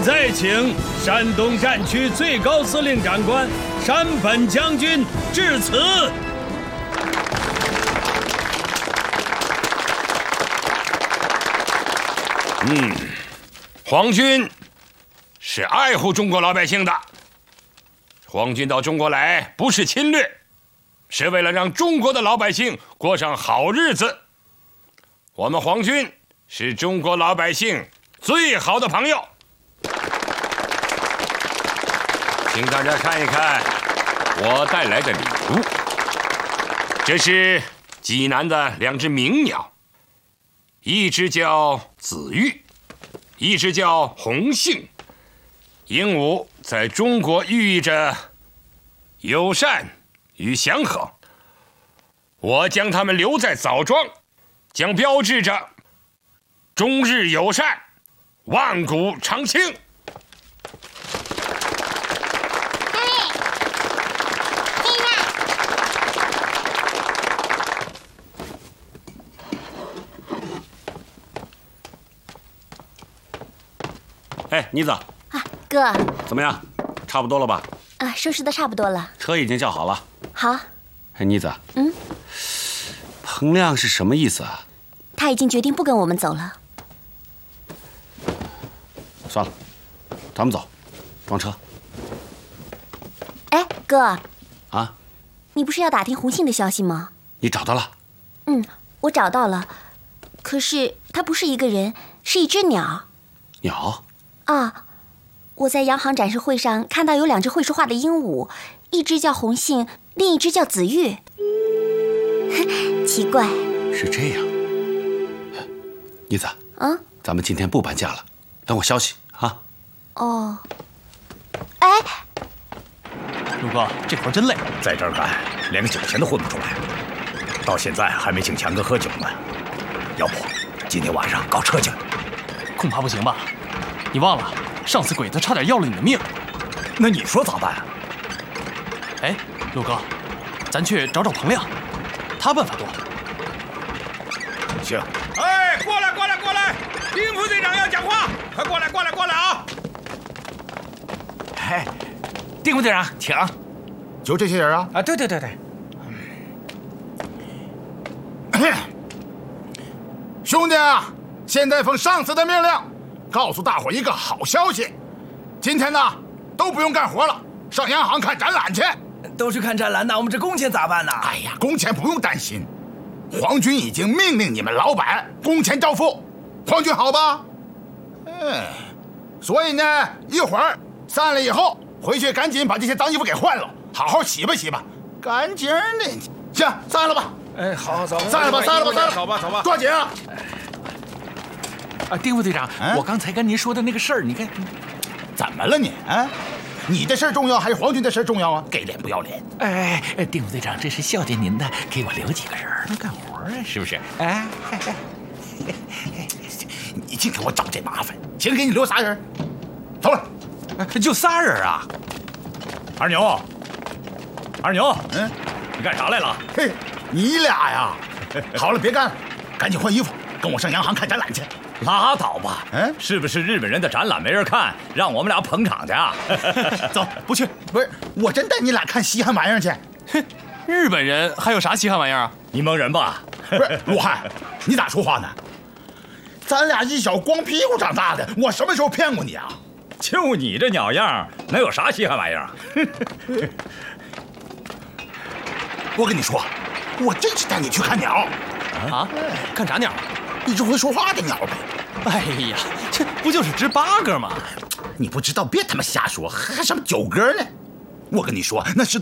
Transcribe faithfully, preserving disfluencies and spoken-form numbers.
在请山东战区最高司令长官山本将军致辞。 嗯，皇军是爱护中国老百姓的。皇军到中国来不是侵略，是为了让中国的老百姓过上好日子。我们皇军是中国老百姓最好的朋友。请大家看一看我带来的礼物，这是济南的两只鸣鸟，一只叫紫玉，一只叫红杏。鹦鹉在中国寓意着友善与祥和，我将它们留在枣庄，将标志着中日友善，万古长青。 哎，妮子啊， 哥， 怎么样？差不多了吧？ 啊，收拾的差不多了。 车已经叫好了。 好。 哎，妮子， 嗯， 彭亮是什么意思啊？ 他已经决定不跟我们走了。 算了，咱们走，装车。 哎，哥。 啊？ 你不是要打听红杏的消息吗？ 你找到了？ 嗯，我找到了。可是它不是一个人，是一只鸟。 鸟？ 啊，我在洋行展示会上看到有两只会说话的鹦鹉，一只叫红杏，另一只叫紫玉。奇怪。 是这样。妮子， 嗯， 咱们今天不搬家了，等我消息啊。 哦。哎， 陆哥，这活真累， 在这儿干，连个酒钱都混不出来，到现在还没请强哥喝酒呢。要不今天晚上搞车去？ 恐怕不行吧？你忘了上次鬼子差点要了你的命。 那你说咋办啊？ 哎，陆哥，咱去找找彭亮，他办法多。 行。 哎，过来过来过来，丁副队长要讲话，快过来过来过来啊！ 哎，丁副队长，请。就这些人啊？ 啊，对对对对。 兄弟啊，现在奉上司的命令，告诉大伙一个好消息：今天呢，都不用干活了，上洋行看展览去。 都去看展览，那我们这工钱咋办呢？ 哎呀，工钱不用担心，皇军已经命令你们老板工钱照付，皇军好吧？嗯，所以呢，一会儿散了以后，回去赶紧把这些脏衣服给换了，好好洗吧洗吧，干净的。行，散了吧。 哎，好，走， 散了吧，散了吧，散了， 走吧，走吧， 抓紧啊！ 啊，丁副队长， 嗯、 我刚才跟您说的那个事儿，你看， 怎么了你啊？你的事儿重要还是皇军的事儿重要啊？给脸不要脸！ 哎哎，丁副队长，这是孝敬您的，给我留几个人干活啊，是不是？哎， 你净给我找这麻烦，请给你留仨人，走了。 就仨人啊？ 二牛，二牛， 嗯， 你干啥来了？ 嘿，你俩呀？好了，别干了，赶紧换衣服，跟我上洋行看展览去。 拉倒吧， 嗯， 是不是日本人的展览没人看，让我们俩捧场去啊？ 走，不去。不是，我真带你俩看稀罕玩意儿去。 哼，日本人还有啥稀罕玩意儿啊？ 你蒙人吧？ 不是，鲁汉，你咋说话呢？咱俩一小光屁股长大的，我什么时候骗过你啊？ 就你这鸟样，能有啥稀罕玩意儿啊？ 我跟你说，我真是带你去看鸟。 啊？看啥鸟？ 一只会说话的鸟呗。 哎呀，这不就是只八哥吗？ 你不知道别他妈瞎说，还什么九哥呢？我跟你说，那是